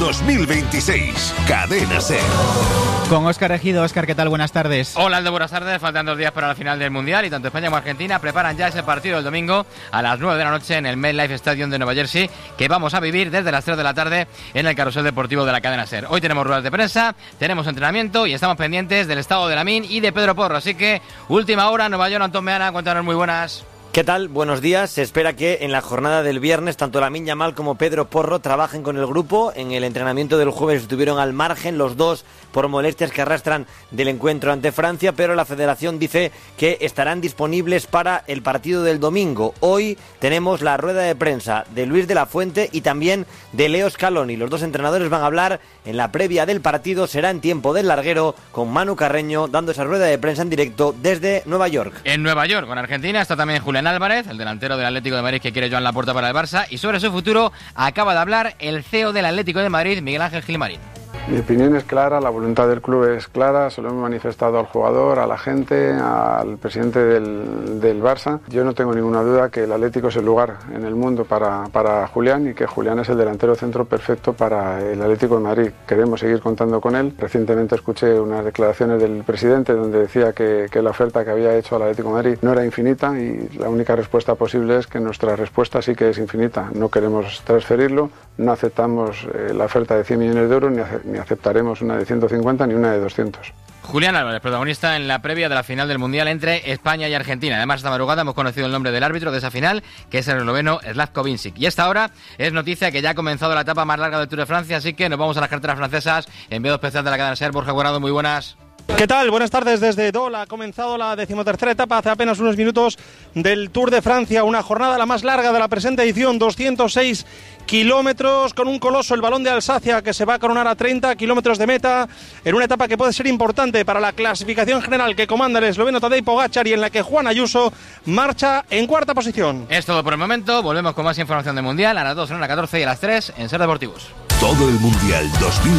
2026, Cadena SER. Con Óscar Ejido. Óscar, ¿qué tal? Buenas tardes. Hola, Aldo, buenas tardes. Faltan 2 días para la final del Mundial y tanto España como Argentina preparan ya ese partido el domingo a las 9 de la noche en el MetLife Stadium de Nueva Jersey, que vamos a vivir desde las 3 de la tarde en el carrusel deportivo de la cadena SER. Hoy tenemos ruedas de prensa, tenemos entrenamiento y estamos pendientes del estado de Lamine y de Pedro Porro. Así que, última hora, Nueva York, Antón Meana, cuéntanos, muy buenas. ¿Qué tal? Buenos días. Se espera que en la jornada del viernes tanto Lamine Yamal como Pedro Porro trabajen con el grupo. En el entrenamiento del jueves estuvieron al margen los dos por molestias que arrastran del encuentro ante Francia, pero la federación dice que estarán disponibles para el partido del domingo. Hoy tenemos la rueda de prensa de Luis de la Fuente y también de Leo Scaloni. Los dos entrenadores van a hablar en la previa del partido. Será en tiempo del larguero, con Manu Carreño dando esa rueda de prensa en directo desde Nueva York. En Nueva York, con Argentina, está también Julián Álvarez, el delantero del Atlético de Madrid que quiere Joan Laporta para el Barça, y sobre su futuro acaba de hablar el CEO del Atlético de Madrid, Miguel Ángel Gilmarín. Mi opinión es clara, la voluntad del club es clara, se lo hemos manifestado al jugador, a la gente, al presidente del Barça. Yo no tengo ninguna duda que el Atlético es el lugar en el mundo para Julián y que Julián es el delantero centro perfecto para el Atlético de Madrid. Queremos seguir contando con él. Recientemente escuché unas declaraciones del presidente donde decía que la oferta que había hecho al Atlético de Madrid no era infinita y la única respuesta posible es que nuestra respuesta sí que es infinita. No queremos transferirlo, no aceptamos la oferta de 100 millones de euros ni aceptaremos una de 150 ni una de 200. Julián Álvarez, protagonista en la previa de la final del Mundial entre España y Argentina. Además, esta madrugada hemos conocido el nombre del árbitro de esa final, que es el esloveno Slavko Vincic. Y esta hora es noticia que ya ha comenzado la etapa más larga del Tour de Francia, así que nos vamos a las carreteras francesas. Enviado especial de la cadena SER, Borja Guardado, muy buenas. ¿Qué tal? Buenas tardes desde Dole. Ha comenzado la 13ª etapa hace apenas unos minutos del Tour de Francia, una jornada la más larga de la presente edición, 206 kilómetros, con un coloso, el Balón de Alsacia, que se va a coronar a 30 kilómetros de meta, en una etapa que puede ser importante para la clasificación general que comanda el esloveno Tadej Pogačar y en la que Juan Ayuso marcha en cuarta posición. Es todo por el momento, volvemos con más información del Mundial a las 2, en la 14 y a las 3 en SER Deportivos. Todo el Mundial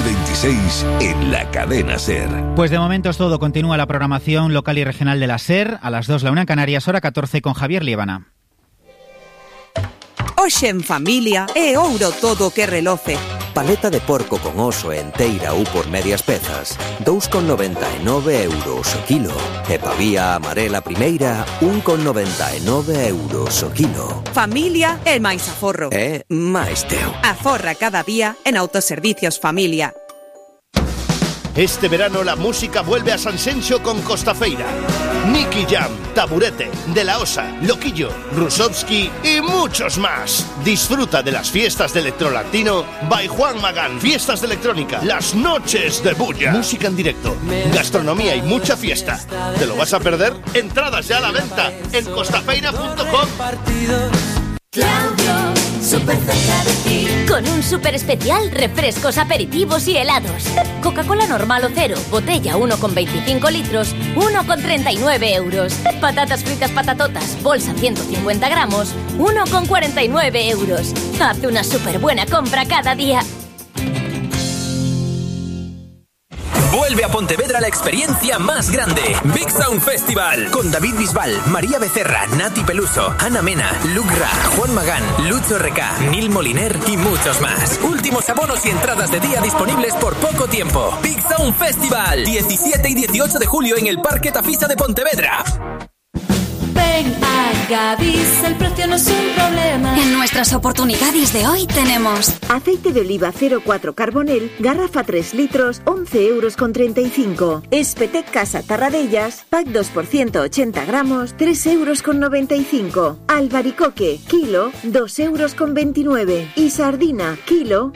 2026 en la cadena SER. Pues de momento es todo. Continúa la programación local y regional de la SER. A las 2, la 1 en Canarias, hora 14 con Javier Liébana. Hoxe en familia é ouro todo que reloce. Paleta de porco con oso enteira ou por medias pezas, 2,99 euros o kilo. E pavía amarela primeira, 1,99 euros o kilo. Familia é máis aforro. É máis teu. Aforra cada día en Autoservicios Familia. Este verano la música vuelve a Sanxenxo con Costafeira. Nicky Jam, Taburete, De La Osa, Loquillo, Rusovsky y muchos más. Disfruta de las fiestas de Electrolatino by Juan Magán. Fiestas de electrónica, las noches de bulla. Música en directo, gastronomía y mucha fiesta. ¿Te lo vas a perder? Entradas ya a la venta en costafeira.com. Claudio, súper cerca de ti. Con un súper especial, refrescos, aperitivos y helados. Coca-Cola normal o cero, botella 1,25 litros, 1,39 euros. Patatas fritas patatotas, bolsa 150 gramos, 1,49 euros. Haz una súper buena compra cada día. Vuelve a Pontevedra la experiencia más grande. Big Sound Festival. Con David Bisbal, María Becerra, Nati Peluso, Ana Mena, Luke Ra, Juan Magán, Lucho RK, Nil Moliner y muchos más. Últimos abonos y entradas de día disponibles por poco tiempo. Big Sound Festival. 17 y 18 de julio en el Parque Tafisa de Pontevedra. Ven a Gadis, el precio no es un problema. En nuestras oportunidades de hoy tenemos aceite de oliva 0,4 Carbonel, garrafa 3 litros, 11,35 €. Espetec Casa Tarradellas, pack 2 por 180 gramos, 3,95 €. Albaricoque, kilo, 2,29 €. Y sardina, kilo,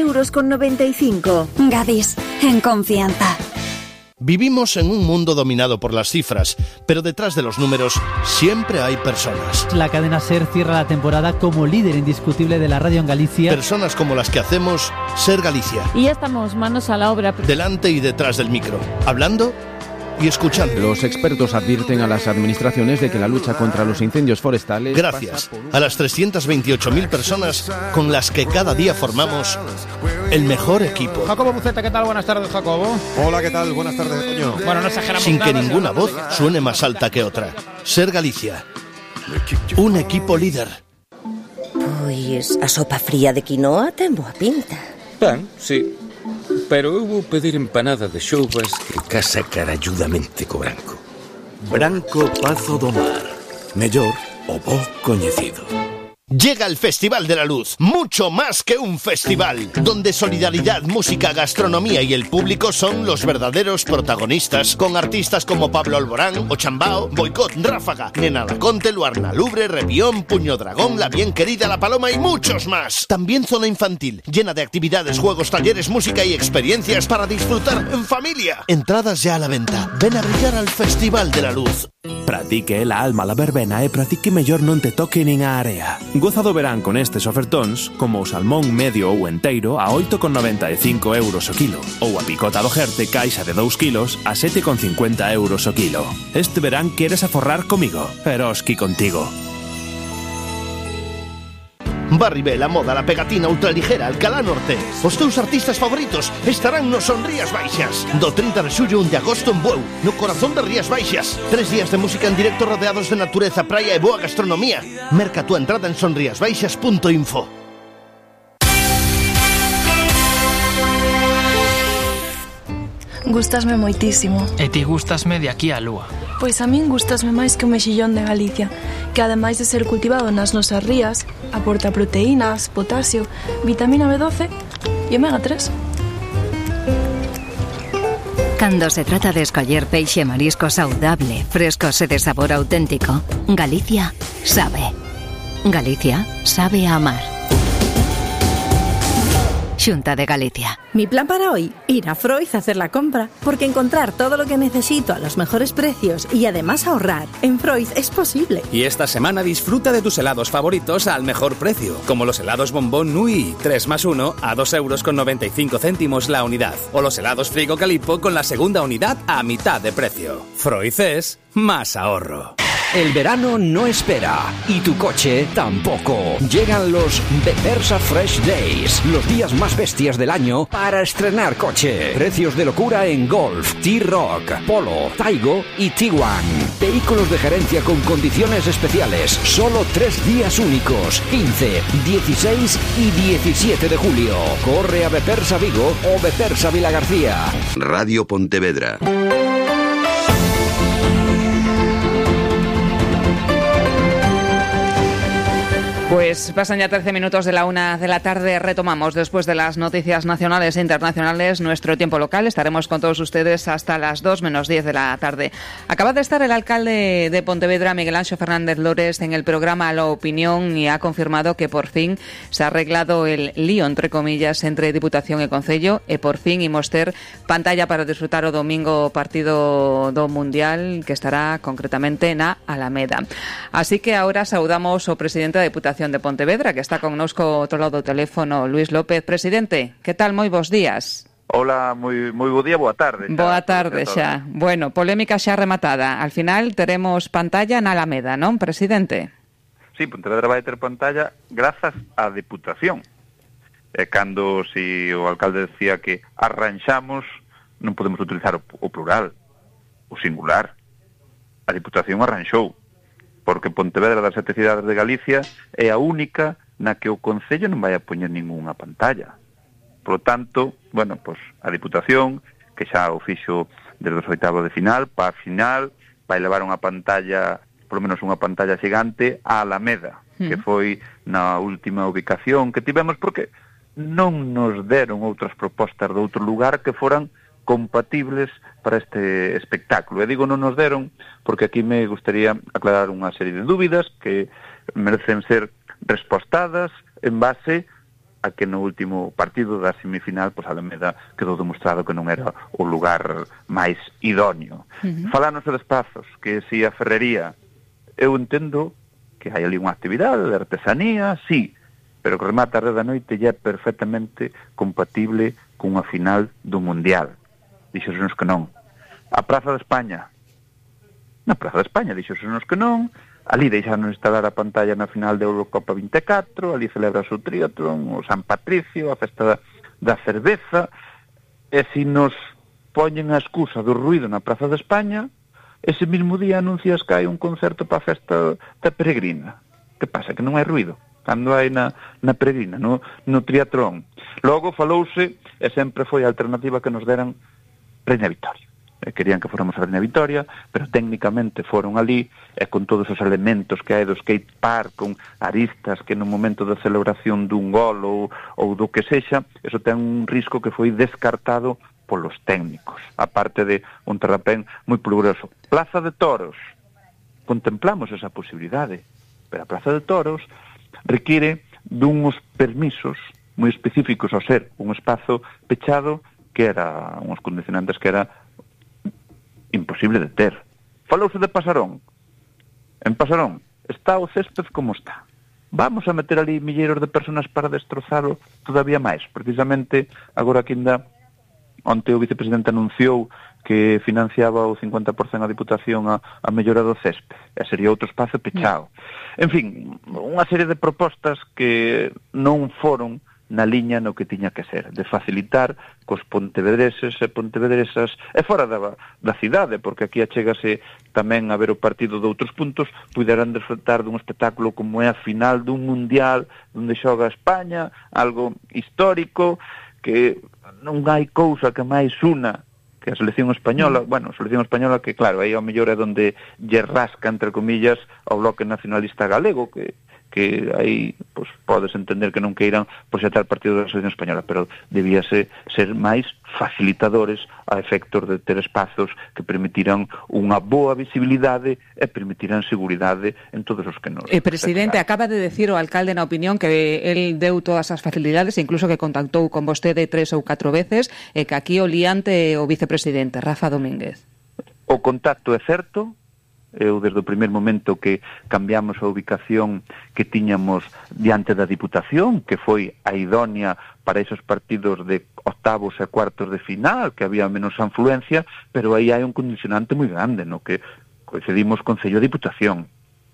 3,95 €. Gadis, en confianza. Vivimos en un mundo dominado por las cifras, pero detrás de los números siempre hay personas. La cadena SER cierra la temporada como líder indiscutible de la radio en Galicia. Personas como las que hacemos SER Galicia. Y ya estamos manos a la obra. Delante y detrás del micro, hablando y escuchando. Los expertos advierten a las administraciones de que la lucha contra los incendios forestales... Gracias a las 328.000 personas con las que cada día formamos el mejor equipo. Jacobo Buceta, ¿qué tal? Buenas tardes, Jacobo. Hola, ¿qué tal? Buenas tardes, Toño. Bueno, no exageramos sin nada, que ninguna voz suene más alta que otra. SER Galicia. Un equipo líder. Pois a sopa fría de quinoa ten boa pinta. Ben, sí. Pero eu vou pedir empanada de xoubas que casa caralludamente co branco. Branco Pazo do Mar. Mellor o bo coñecido. Llega el Festival de la Luz, mucho más que un festival, donde solidaridad, música, gastronomía y el público son los verdaderos protagonistas, con artistas como Pablo Alborán, Ochambao, Boicot, Ráfaga, Nena Laconte, Luarna Lubre, Revión, Puño Dragón, La Bien Querida, La Paloma y muchos más. También zona infantil, llena de actividades, juegos, talleres, música y experiencias para disfrutar en familia. Entradas ya a la venta. Ven a brillar al Festival de la Luz. Pratique la alma la verbena e pratique mellor non te toque nin a area. Goza do verán con estes ofertóns, como o salmón medio ou enteiro a 8,95 € o kilo, ou a picota do Jerte caixa de 2 kilos a 7,50 € o kilo. Este verán queres aforrar comigo, Eroski contigo. Barribel, a moda, la pegatina ultraligera, Alcalá Norte. Os teus artistas favoritos estarán nos Son Rías Baixas. Do 30 de xullo 1 de agosto en Bueu, no corazón de Rías Baixas. 3 días de música en directo rodeados de natureza, praia e boa gastronomía. Merca túa entrada en sonriasbaixas.info. Gústasme moitísimo. E ti gústasme de aquí á lúa. Pois a min gústasme máis que o mexillón de Galicia, que ademais de ser cultivado nas nosas rías, aporta proteínas, potasio, vitamina B12 e omega 3. Cando se trata de escoller peixe e marisco saudable, frescos e de sabor auténtico, Galicia sabe. Galicia sabe a amar. Xunta de Galicia. Mi plan para hoy, ir a Freud a hacer la compra, porque encontrar todo lo que necesito a los mejores precios y además ahorrar en Freud es posible. Y esta semana disfruta de tus helados favoritos al mejor precio, como los helados Bombón Nui, 3+1 a 2,95 € la unidad, o los helados Frigo Calipo con la segunda unidad a mitad de precio. Freud es más ahorro. El verano no espera y tu coche tampoco. Llegan los Bepersa Fresh Days, los días más bestias del año para estrenar coche. Precios de locura en Golf, T-Roc, Polo, Taigo y Tiguan. Vehículos de gerencia con condiciones especiales. Solo 3 días únicos, 15, 16 y 17 de julio. Corre a Bepersa Vigo o Bepersa Vilagarcía. Radio Pontevedra. Pues pasan ya 13 minutos de la 1 de la tarde. Retomamos después de las noticias nacionales e internacionales nuestro tiempo local. Estaremos con todos ustedes hasta las 2 menos 10 de la tarde. Acaba de estar el alcalde de Pontevedra, Miguel Anxo Fernández Lores, en el programa La Opinión y ha confirmado que por fin se ha arreglado el lío, entre comillas, entre Diputación e Concello e por fin imos ter pantalla para disfrutar o domingo partido do Mundial que estará concretamente na Alameda. Así que ahora saudamos ao presidente da Diputación de Pontevedra, que está connosco outro lado do teléfono, Luís López. Presidente, que tal? Moi bons días. Hola, moi bo día, boa tarde. Boa tarde xa. Bueno, polémica xa rematada. Al final teremos pantalla na Alameda, non, presidente? Sí, Pontevedra vai ter pantalla grazas á Diputación. Cando si o alcalde decía que arranxamos, non podemos utilizar o plural, o singular. A Diputación arranxou, porque Pontevedra das 7 cidades de Galicia é a única na que o Concello non vai a poñer ningunha pantalla. Por lo tanto, bueno, pues a Diputación, que xa o fixo desde os oitavos de final, para a final, vai levar unha pantalla polo menos unha pantalla xigante, a Alameda, que foi na última ubicación que tivemos, porque non nos deron outras propostas de outro lugar que foran compatibles para este espectáculo. E digo non nos deron porque aquí me gustaría aclarar unha serie de dúbidas que merecen ser respostadas en base a que no último partido da semifinal, pois Alameda quedou demostrado que non era o lugar máis idóneo. Falándose de espazos, que si a ferrería, eu entendo que hai ali unha actividade de artesanía, sí, pero que remata a red da noite ya é perfectamente compatible cunha final do Mundial. Dixosenos que non. A Praza de España. Na Praza de España dixosenos que non. Ali deixaron instalar a pantalla na final da Eurocopa 24, ali celebra o triatlón, o San Patricio, a festa da cerveza, e se nos poñen a excusa do ruido na Praza de España, ese mismo día anuncias que hai un concerto para a festa da Peregrina. Que pasa? Que non hai ruido cando hai na Peregrina, no triatlón. Logo falouse, e sempre foi a alternativa que nos deran Reina Vitoria. Querían que fóramos a Reina Vitoria, pero técnicamente foron ali, e con todos os elementos que hai do skate park, con aristas que no momento da celebración dun gol ou do que sexa, eso ten un risco que foi descartado polos técnicos, aparte de un terrapén moi peligroso. Plaza de Toros, contemplamos esa posibilidade, pero a Plaza de Toros require duns permisos moi específicos ao ser un espazo pechado, que era uns condicionantes que era imposible de ter. Falouse de Pasarón. En Pasarón está o césped como está. Vamos a meter ali milleiros de personas para destrozalo todavía máis. Precisamente, agora que ainda onte o vicepresidente anunciou que financiaba o 50% a Diputación a mellora do césped. E sería outro espazo pechado. En fin, unha serie de propostas que non foron na liña no que tiña que ser, de facilitar cos pontevedreses e pontevedresas, e fora da cidade, porque aquí achégase tamén a ver o partido de outros puntos, puderan desfrutar dun espectáculo como é a final dun mundial, onde xoga España, algo histórico, que non hai cousa que máis una que a selección española, bueno, a selección española que, claro, aí ao mellor é onde lle rasca, entre comillas, ao bloque nacionalista galego, que aí pues, podes entender que non queiran proxectar partido da selección española, pero debíase ser máis facilitadores a efectos de ter espazos que permitiran unha boa visibilidade e permitiran seguridade en todos os que nos... Presidente, acaba de decir o alcalde na opinión que el deu todas as facilidades, incluso que contactou con vostede 3 ou 4 veces, e que aquí o liante o vicepresidente, Rafa Domínguez. O contacto é certo. Eu, desde o primer momento que cambiamos a ubicación que tiñamos diante da Diputación, que foi a idónea para esos partidos de octavos e cuartos de final, que había menos afluencia, pero aí hai un condicionante moi grande, no que coincidimos con Concello de Diputación,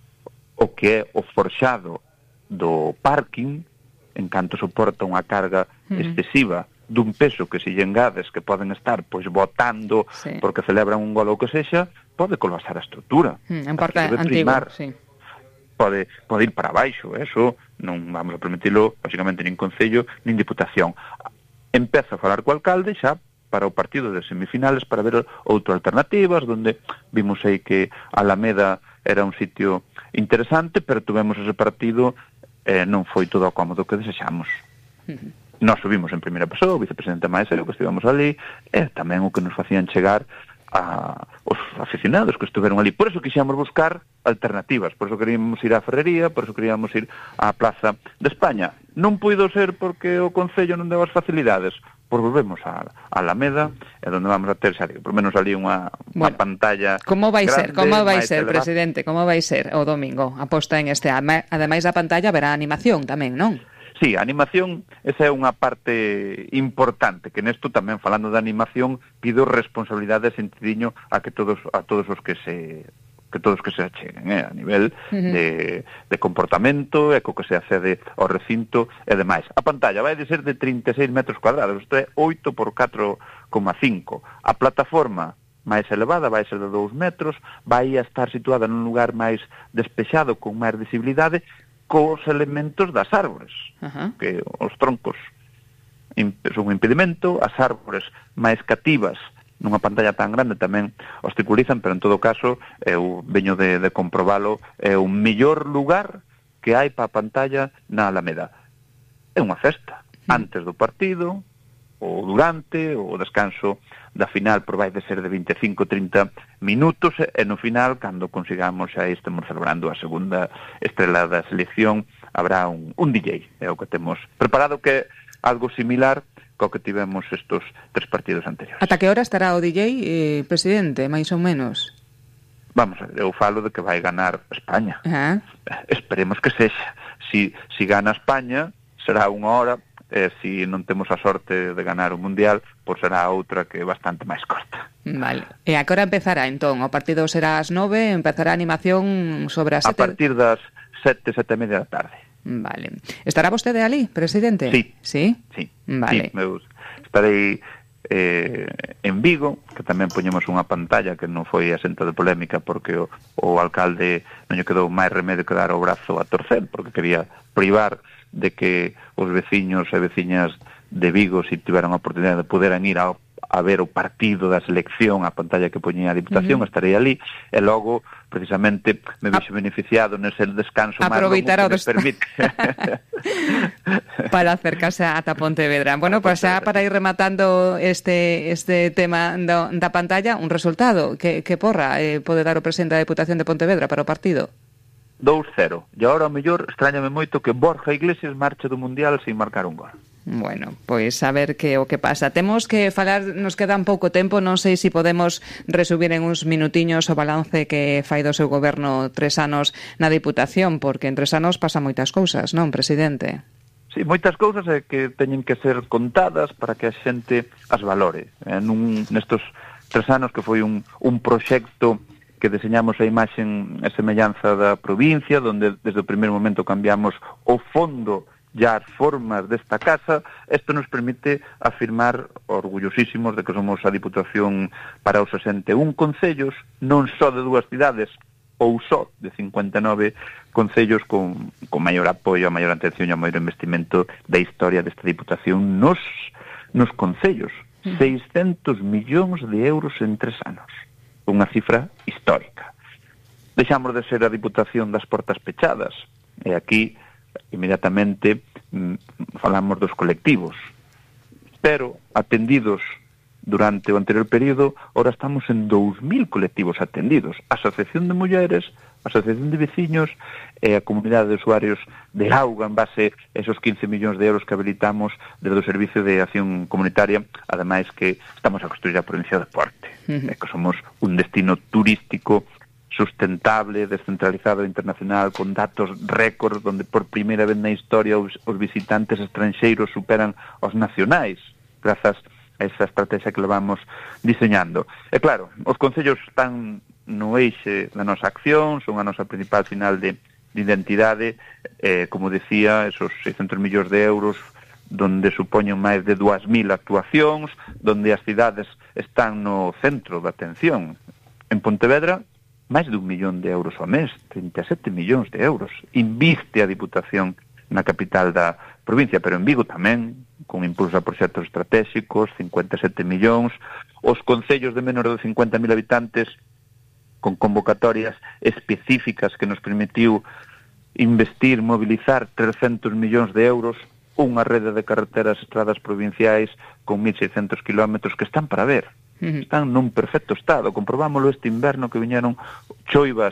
o que é o forxado do parking, en canto soporta unha carga excesiva dun peso que se lle engades que poden estar pois botando porque celebran un gol ou que sexa, pode colapsar a estrutura. En parte antigo, sí. Pode ir para baixo, eso non vamos a permitilo, basicamente, nin Concello, nin Diputación. Empezo a falar co alcalde xa para o partido de semifinales para ver outras alternativas, donde vimos aí que Alameda era un sitio interesante, pero tuvemos ese partido non foi todo o cómodo que desexamos. Nós subimos en primeira persoa, o vicepresidente Maesero, que estivemos ali, e tamén o que nos facían chegar os aficionados que estuveron ali. Por eso quixemos buscar alternativas, por eso queríamos ir á Ferrería, por eso queríamos ir á Plaza de España. Non puido ser porque o Concello non deu as facilidades, pois volvemos a Alameda, e onde vamos a ter, xa digo, por menos ali unha pantalla Como vai grande, ser, como vai ser, elevada. presidente, como vai ser o domingo? Aposta en este, ademais da pantalla, verá animación tamén, non? Sí, a animación, esa é unha parte importante, que nesto tamén, falando de animación, pido responsabilidade e sentidiño a todos os que se acheguen, a nivel de comportamento, e co que se accede ao recinto e demais. A pantalla vai de ser de 36 metros cuadrados, isto é 8 por 4,5. A plataforma máis elevada vai ser de 2 metros, vai a estar situada nun lugar máis despexado, con máis visibilidade, cos elementos das árbores, que os troncos son un impedimento, as árbores máis cativas nunha pantalla tan grande tamén os circulizan, pero en todo caso eu veño de comprobalo, é o mellor lugar que hai para a pantalla na Alameda. É unha festa, antes do partido, ou durante, o descanso da final por vai de ser de 25-30 minutos, e no final, cando consigamos xa estemos celebrando a segunda estrela da selección, habrá un DJ, é o que temos preparado, que é algo similar co que tivemos estos 3 partidos anteriores. Ata que hora estará o DJ, presidente, máis ou menos? Vamos a ver, eu falo de que vai ganar España. Esperemos que sexa. Si gana España, será unha hora, si non temos a sorte de ganar o Mundial, pois será outra que é bastante máis corta. Vale. E a que hora empezará, entón? O partido será ás 9, empezará a animación sobre as 7? A partir das 7:30 da tarde. Vale. Estará vostede ali, presidente? Sí. Sí? Sí. Vale. Sí, estarei en Vigo, que tamén poñemos unha pantalla que non foi asento de polémica porque o alcalde non lle quedou máis remedio que dar o brazo a torcer, porque quería privar de que os veciños e veciñas de Vigo, se tiveran a oportunidade de poderan ir a ver o partido da selección, a pantalla que poñía a Diputación, estarei ali, e logo, precisamente, me vexo beneficiado nese descanso máis longo que me permite. Para acercarse ata Pontevedra. Bueno, pues xa para ir rematando este tema da pantalla, un resultado que porra pode dar o presidente da Deputación de Pontevedra para o partido? 2-0. E agora, ao mellor, extrañame moito que Borja Iglesias marche do Mundial sin marcar un gol. Bueno, pois a ver o que pasa. Temos que falar, nos queda un pouco tempo, non sei se podemos resumir en uns minutiños o balance que fai do seu goberno 3 anos na Diputación, porque en 3 anos pasa moitas cousas, non, presidente? Sí, moitas cousas que teñen que ser contadas para que a xente as valore. Nestos 3 anos que foi un proxecto que deseñamos a imaxen e semellanza da provincia, donde desde o primeiro momento cambiamos o fondo e as formas desta casa. Isto nos permite afirmar orgullosísimos de que somos a Diputación para os 61 concellos, non só de 2 cidades, ou só de 59 concellos con maior apoio, a maior atención e a maior investimento da historia desta Diputación nos concellos. 600 millóns de euros en 3 anos. Unha cifra histórica. Deixamos de ser a Diputación das portas pechadas, e aquí inmediatamente falamos dos colectivos, pero atendidos durante o anterior período, ahora estamos en 2.000 colectivos atendidos. A Asociación de Mulleres, a Asociación de Veciños e a Comunidade de Usuarios de Auga, en base a esos 15 millóns de euros que habilitamos desde o Servicio de Acción Comunitaria, ademais que estamos a construir a provincia de Deporte, que somos un destino turístico sustentable, descentralizado e internacional, con datos récord, donde por primeira vez na historia os visitantes estranxeiros superan os nacionais, grazas a esa estrategia que levamos diseñando. E claro, os concellos están no eixe da nosa acción, son a nosa principal final de identidade, como decía, esos 600 millóns de euros, donde supoñen máis de 2.000 actuacións, donde as cidades están no centro da atención. En Pontevedra, máis de 1 millón de euros ao mes, 37 millóns de euros. Inviste a Diputación na capital da provincia, pero en Vigo tamén, con impulso a proxectos estratégicos, 57 millóns. Os concellos de menor de 50.000 habitantes, con convocatorias específicas que nos permitiu investir, mobilizar 300 millóns de euros, unha rede de carreteras e estradas provinciais con 1.600 kilómetros que están para ver. Están nun perfecto estado. Comprobámoslo este inverno, que viñeron choivas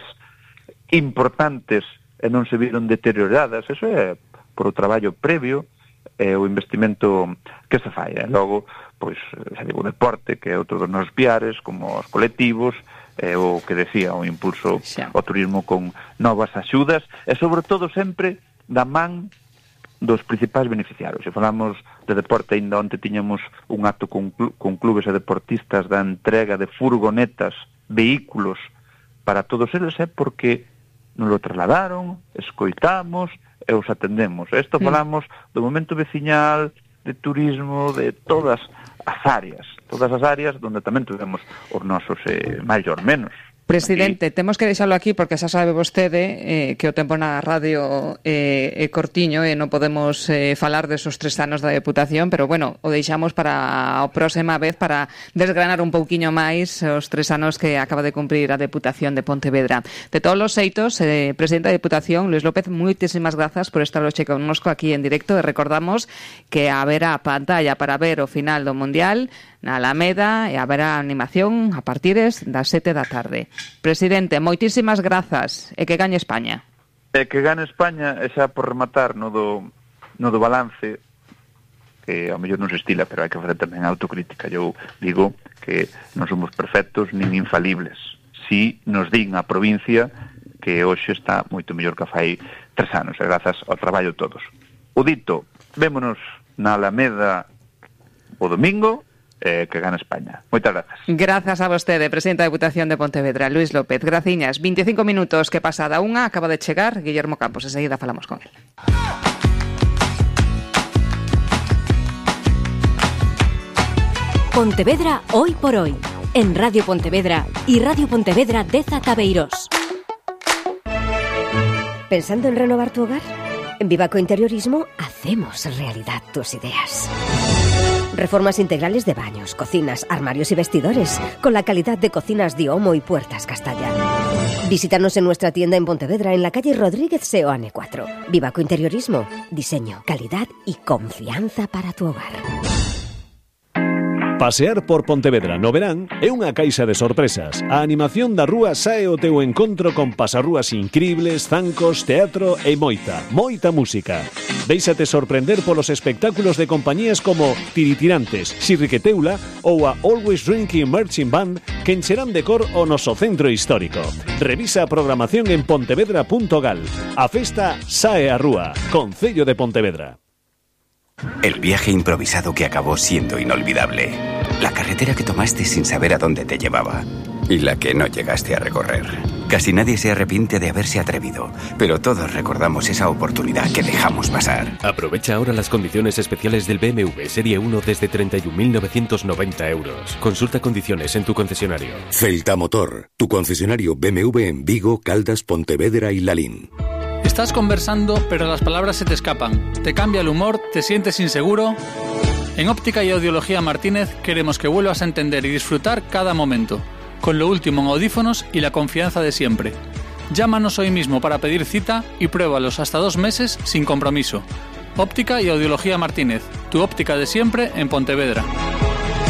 importantes e non se viron deterioradas. Eso é por o traballo previo e o investimento que se fai. Logo, pois, xa digo, o deporte, que é outro dos nosos piares, como os colectivos, e o que decía, o impulso ao turismo con novas axudas, e sobre todo sempre da man dos principais beneficiarios. Se falamos de deporte, ainda onte tiñamos un acto con clubes e deportistas da entrega de furgonetas, vehículos para todos eles, porque nos lo trasladaron, escoitamos e os atendemos. Isto falamos do momento veciñal, de turismo, de todas as áreas donde tamén tuvemos os nosos maior menos. Presidente, temos que deixalo aquí porque xa sabe vostede que o tempo na radio é cortiño e non podemos falar desos 3 anos da Deputación, pero bueno, o deixamos para a próxima vez para desgranar un pouquiño máis os 3 anos que acaba de cumprir a Deputación de Pontevedra. De todos os xeitos, Presidente da Deputación, Luís López, moitísimas grazas por estar hoxe connosco aquí en directo e recordamos que haberá pantalla para ver o final do Mundial na Alameda e haberá animación a partires das 7 da tarde. Presidente, moitísimas grazas e que gañe España. E que gañe España, e xa por rematar no do balance, que ao mellor non se estila, pero hai que facer tamén autocrítica. Eu digo que non somos perfectos nin infalibles. Si nos din a provincia que hoxe está moito mellor que fai 3 anos, e grazas ao traballo de todos. O dito, vémonos na Alameda o domingo, que gana España. Moitas grazas. Grazas a vostede, Presidente da Deputación de Pontevedra, Luís López. Graciñas. 25 minutos que pasada unha, acaba de chegar Guillermo Campos. Enseguida falamos con él. Pontevedra hoy por hoy. En Radio Pontevedra y Radio Pontevedra Deza Cabeiros. ¿Pensando en renovar tu hogar? En Vivaco Interiorismo hacemos realidad tus ideas. Reformas integrales de baños, cocinas, armarios y vestidores, con la calidad de Cocinas Diomo y Puertas Castalla. Visítanos en nuestra tienda en Pontevedra, en la calle Rodríguez Seoane 4. Vivaco Interiorismo, diseño, calidad y confianza para tu hogar. Pasear por Pontevedra no verán é unha caixa de sorpresas. A animación da rúa sae ao teu encontro con pasarrúas incribles, zancos, teatro e moita música. Déixate sorprender polos espectáculos de compañías como Tiritirantes, Xirriqueteula ou a Always Drinking Marching Band que encherán de cor o noso centro histórico. Revisa a programación en pontevedra.gal. A festa sae a rúa. Concello de Pontevedra. El viaje improvisado que acabó siendo inolvidable. La carretera que tomaste sin saber a dónde te llevaba. Y la que no llegaste a recorrer. Casi nadie se arrepiente de haberse atrevido, pero todos recordamos esa oportunidad que dejamos pasar. Aprovecha ahora las condiciones especiales del BMW Serie 1 desde 31.990 euros. Consulta condiciones en tu concesionario. Celta Motor, tu concesionario BMW en Vigo, Caldas, Pontevedra y Lalín. Estás conversando, pero las palabras se te escapan. Te cambia el humor, te sientes inseguro. En Óptica y Audiología Martínez queremos que vuelvas a entender y disfrutar cada momento, con lo último en audífonos y la confianza de siempre. Llámanos hoy mismo para pedir cita y pruébalos hasta 2 meses sin compromiso. Óptica y Audiología Martínez, tu óptica de siempre en Pontevedra.